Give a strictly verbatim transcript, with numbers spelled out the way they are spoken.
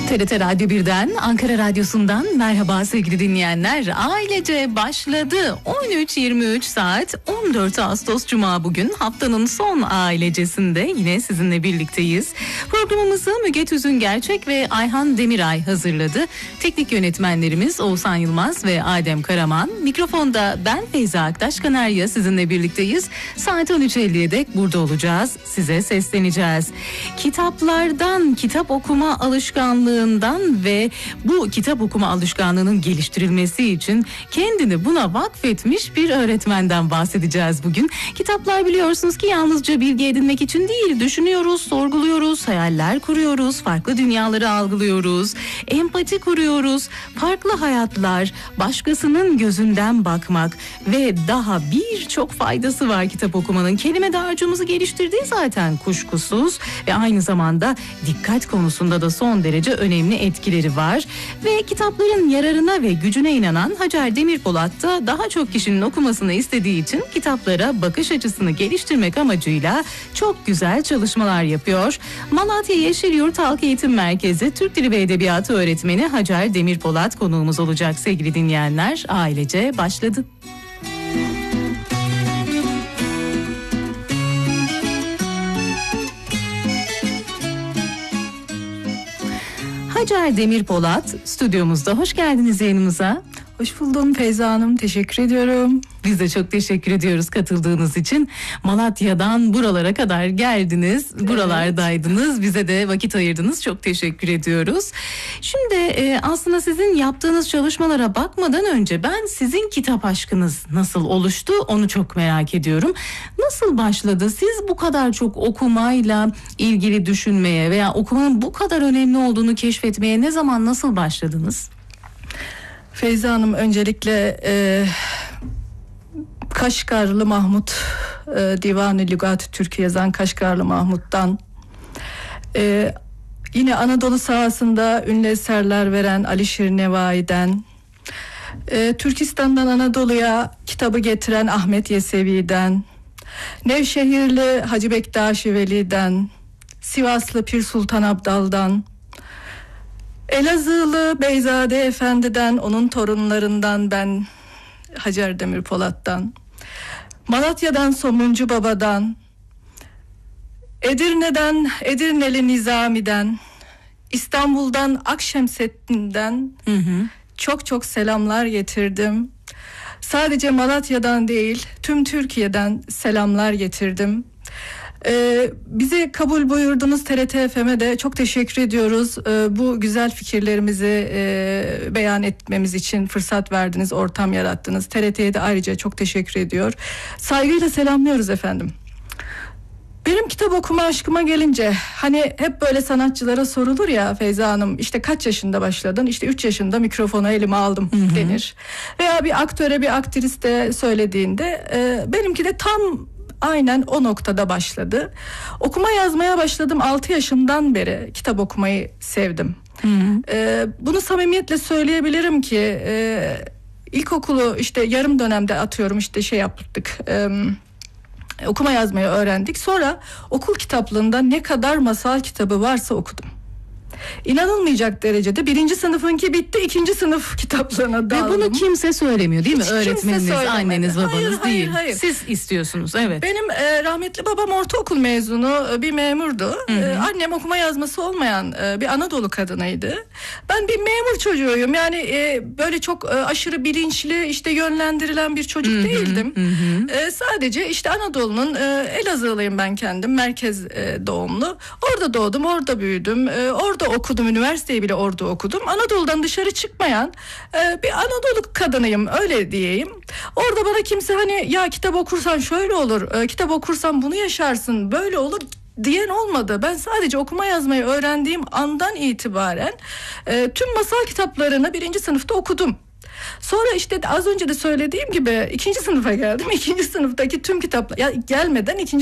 T R T Radyo birden, Ankara Radyosu'ndan merhaba sevgili dinleyenler. Ailece başladı. on üç yirmi üç saat, on dört Ağustos Cuma bugün. Haftanın son ailecesinde yine sizinle birlikteyiz. Programımızı Müge Tüzün Gerçek ve Ayhan Demiray hazırladı. Teknik yönetmenlerimiz Oğuzhan Yılmaz ve Adem Karaman. Mikrofonda ben Feyza Aktaş Kanarya sizinle birlikteyiz. Saat on üç elliye dek burada olacağız. Size sesleneceğiz. Kitaplardan, kitap okuma alışkanlığından ve bu kitap okuma alışkanlığının geliştirilmesi için kendini buna vakfetmiş bir öğretmenden bahsedeceğiz bugün. Kitaplar biliyorsunuz ki yalnızca bilgi edinmek için değil, düşünüyoruz, sorguluyoruz, hayaller kuruyoruz, farklı dünyaları algılıyoruz, empati kuruyoruz, farklı hayatlar, başkasının gözünden bakmak ve daha birçok faydası var kitap okumanın. Kelime dağarcığımızı geliştirdiği zaten kuşkusuz ve aynı zamanda dikkat konusunda da son derece önemli etkileri var. Ve kitapların yararına ve gücüne inanan Hacer Demirpolat da daha çok kişinin okumasını istediği için kitaplara bakış açısını geliştirmek amacıyla çok güzel çalışmalar yapıyor. Malatya Yeşilyurt Halk Eğitim Merkezi Türk Dili ve Edebiyatı öğretmeni Hacer Demirpolat konuğumuz olacak sevgili dinleyenler. Ailece başladı. Hacer Demirpolat stüdyomuzda. Hoş geldiniz yayınımıza. Hoş buldum Feyza Hanım. Teşekkür ediyorum. Biz de çok teşekkür ediyoruz katıldığınız için. Malatya'dan buralara kadar geldiniz. Evet. Buralardaydınız. Bize de vakit ayırdınız. Çok teşekkür ediyoruz. Şimdi e, aslında sizin yaptığınız çalışmalara bakmadan önce ben sizin kitap aşkınız nasıl oluştu onu çok merak ediyorum. Nasıl başladı? Siz bu kadar çok okumayla ilgili düşünmeye veya okumanın bu kadar önemli olduğunu keşfetmeye ne zaman, nasıl başladınız? Feyza Hanım, öncelikle e, Kaşgarlı Mahmut, e, Divan-ı Lügat-ı Türk'ü yazan Kaşgarlı Mahmut'tan, e, yine Anadolu sahasında ünlü eserler veren Alişir Nevai'den, e, Türkistan'dan Anadolu'ya kitabı getiren Ahmet Yesevi'den, Nevşehirli Hacı Bektaşi Veli'den, Sivaslı Pir Sultan Abdal'dan, Elazığlı Beyzade Efendi'den, onun torunlarından ben Hacer Demirpolat'tan, Malatya'dan Somuncu Baba'dan, Edirne'den Edirneli Nizami'den, İstanbul'dan Akşemseddin'den hı hı. çok çok selamlar getirdim. Sadece Malatya'dan değil, tüm Türkiye'den selamlar getirdim. Ee, bizi kabul buyurdunuz, T R T F M'e de çok teşekkür ediyoruz. Ee, bu güzel fikirlerimizi e, beyan etmemiz için fırsat verdiniz, ortam yarattınız. T R T'ye de ayrıca çok teşekkür ediyor. Saygıyla selamlıyoruz efendim. Benim kitap okuma aşkıma gelince, hani hep böyle sanatçılara sorulur ya Feyza Hanım, işte kaç yaşında başladın? İşte üç yaşında mikrofonu elime aldım, hı hı. denir. Veya bir aktöre, bir aktriste söylediğinde e, benimki de tam aynen o noktada başladı. Okuma yazmaya başladım altı yaşımdan beri, kitap okumayı sevdim. Hı hı. Ee, bunu samimiyetle söyleyebilirim ki e, ilkokulu işte yarım dönemde atıyorum işte şey yaptık. E, okuma yazmayı öğrendik. Sonra okul kitaplığında ne kadar masal kitabı varsa okudum. İnanılmayacak derecede birinci sınıfınki bitti, ikinci sınıf kitaplığına daldım. Ve bunu kimse söylemiyor değil mi? Hiç öğretmeniniz, anneniz, babanız hayır, değil. Hayır, hayır. Siz istiyorsunuz, evet. Benim e, rahmetli babam ortaokul mezunu bir memurdu. E, annem okuma yazması olmayan e, bir Anadolu kadınıydı. Ben bir memur çocuğuyum. Yani e, böyle çok e, aşırı bilinçli, işte yönlendirilen bir çocuk hı-hı, değildim. Hı-hı. E, sadece işte Anadolu'nun e, Elazığlıyım ben kendim. Merkez e, doğumlu. Orada doğdum, orada büyüdüm. E, orada okudum, üniversiteyi bile orada okudum. Anadolu'dan dışarı çıkmayan e, bir Anadolu kadınıyım, öyle diyeyim. Orada bana kimse hani ya kitap okursan şöyle olur, e, kitap okursan bunu yaşarsın, böyle olur diyen olmadı. Ben sadece okuma yazmayı öğrendiğim andan itibaren e, tüm masal kitaplarını birinci sınıfta okudum. Sonra işte az önce de söylediğim gibi ikinci sınıfa geldim. İkinci sınıftaki tüm kitaplar, ya gelmeden ikinci